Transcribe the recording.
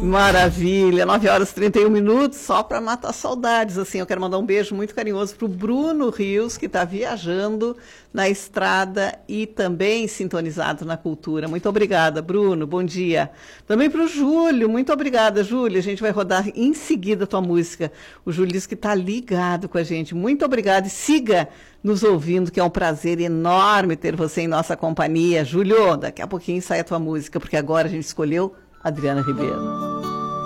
Maravilha, 9h31, só para matar saudades, assim, eu quero mandar um beijo muito carinhoso para o Bruno Rios, que está viajando na estrada e também sintonizado na cultura. Muito obrigada, Bruno, bom dia. Também para o Júlio, muito obrigada, Júlio, a gente vai rodar em seguida a tua música. O Júlio disse que está ligado com a gente, muito obrigada e siga nos ouvindo, que é um prazer enorme ter você em nossa companhia. Júlio, daqui a pouquinho sai a tua música, porque agora a gente escolheu Adriana Ribeiro.